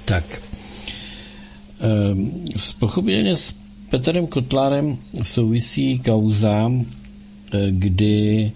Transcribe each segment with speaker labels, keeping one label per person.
Speaker 1: Tak, pochopitelně s Petrem Kotlárem souvisí kauza, kdy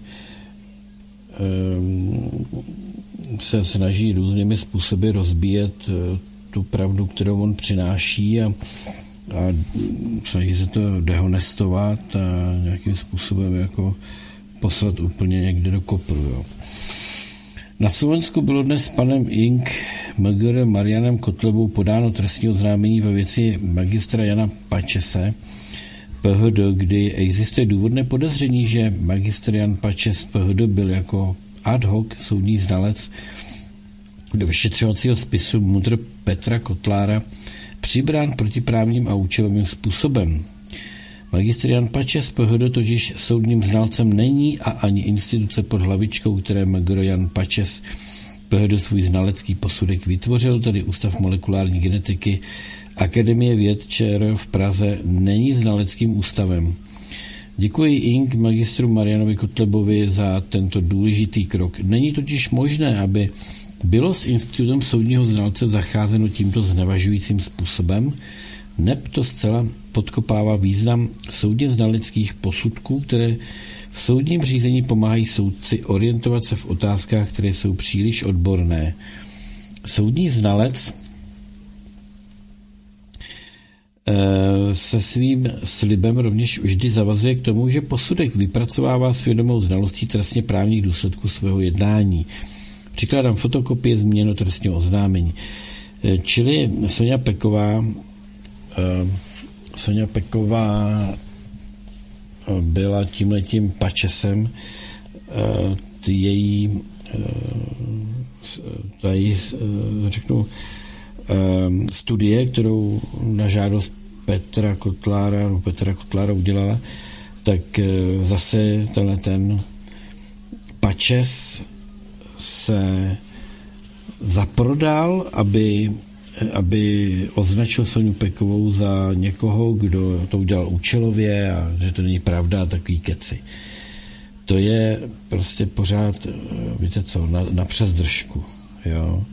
Speaker 1: se snaží různými způsoby rozbíjet tu pravdu, kterou on přináší a snaží se to dehonestovat a nějakým způsobem jako poslat úplně někde do kopru. Jo. Na Slovensku bylo dnes panem Ing. Mgr. Marianem Kotlebou podáno trestní oznámení ve věci magistra Jana Pačese, PhD, kdy existuje důvodné podezření, že magistr Jan Pačes PhD byl jako ad hoc soudní znalec do vyšetřovacího spisu MUDr. Petra Kotlára přibrán protiprávním a účelovým způsobem. Magistr Jan Pačes PhD totiž soudním znalcem není a ani instituce pod hlavičkou, které Mgr. Jan Pačes PhD svůj znalecký posudek vytvořil, tedy Ústav molekulární genetiky Akademie věd ČR v Praze, není znaleckým ústavem. Děkuji Ing. magistru Marianovi Kotlebovi za tento důležitý krok. Není totiž možné, aby bylo s institutem soudního znalce zacházeno tímto znevažujícím způsobem, neb to zcela podkopává význam soudně znaleckých posudků, které v soudním řízení pomáhají soudci orientovat se v otázkách, které jsou příliš odborné. Soudní znalec se svým slibem rovněž vždy zavazuje k tomu, že posudek vypracovává s vědomou znalostí trestně právních důsledků svého jednání. Přikládám fotokopie změnu trestního oznámení. Čili Soňa Peková byla tímhletím Pačesem, její studie, kterou na žádost Petra Kotlára udělala, tak zase ten Pačes se zaprodal, aby označil Soňu Pekovou za někoho, kdo to udělal účelově a že to není pravda a takový keci. To je prostě pořád, víte co, na přesdržku. Jo.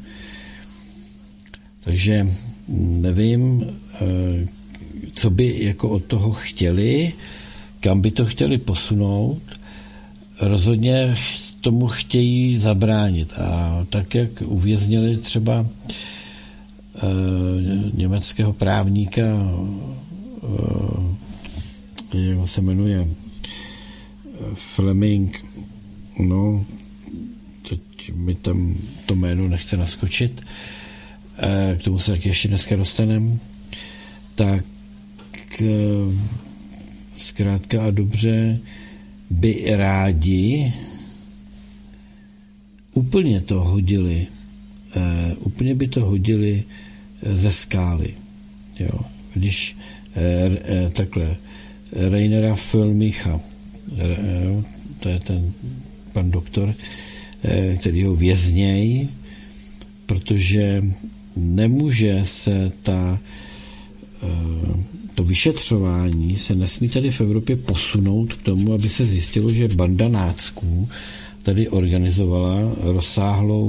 Speaker 1: Takže nevím, co by jako od toho chtěli, kam by to chtěli posunout. Rozhodně tomu chtějí zabránit. A tak, jak uvěznili třeba německého právníka, jak se jmenuje, Fleming, no, teď mi tam to jméno nechce naskočit, k tomu se taky ještě dneska dostaneme, tak zkrátka a dobře by rádi úplně by to hodili ze skály. Jo. Když takhle Rainera Füllmicha, to je ten pan doktor, který ho vězněj, protože nemůže se to vyšetřování se nesmí tady v Evropě posunout k tomu, aby se zjistilo, že banda nácků tady organizovala rozsáhlou